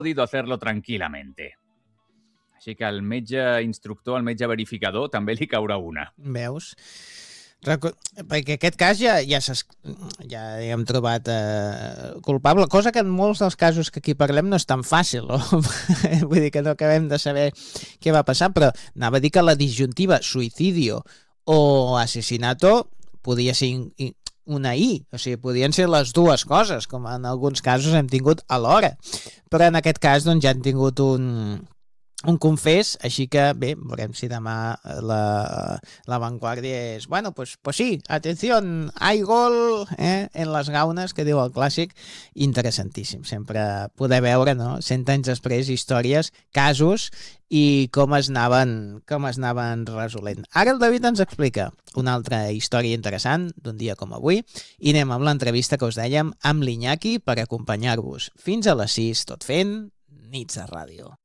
podido hacerlo tranquilamente. Així que al metge instructor, al metge verificador, també li caurà una. Veus? Perquè aquest cas ja hem trobat culpable, cosa que en molts dels casos que aquí parlem no és tan fàcil, no? Vull dir que no acabem de saber què va passar, però anava a dir que la disjuntiva suïcidio o assassinato podia ser una I, o sigui, podien ser les dues coses, com en alguns casos hem tingut alhora, però en aquest cas doncs, ja hem tingut un confés, així que bé, veurem si demà la Vanguardia és, bueno, pues sí, atención, hay gol en les gaunes, que diu el clàssic, interessantíssim, sempre poder veure, no?, 100 anys després, històries, casos i com es anaven resolent. Ara el David ens explica una altra història interessant d'un dia com avui i anem amb l'entrevista que us dèiem amb l'Iñaki per acompanyar-vos fins a les 6, tot fent Nits de Ràdio.